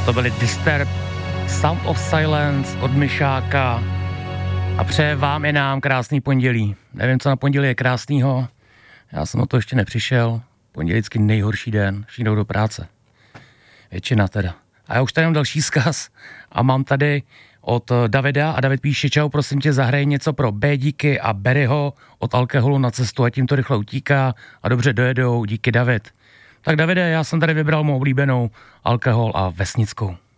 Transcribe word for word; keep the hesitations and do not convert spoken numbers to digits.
To byly Disturb, Sound of Silence od Myšáka a přeje vám i nám krásný pondělí. Nevím, co na pondělí je krásnýho, já jsem o to ještě nepřišel. Pondělí vždycky nejhorší den, všichni jdou do práce. Většina teda. A já už tady mám další vzkaz a mám tady od Davida a David píše: čau, prosím tě, zahraj něco pro B díky a Berryho od alkoholu na cestu, a tím to rychle utíká a dobře dojedou, díky David. Tak Davide, já jsem tady vybral mou oblíbenou Alkohol a Vesnickou.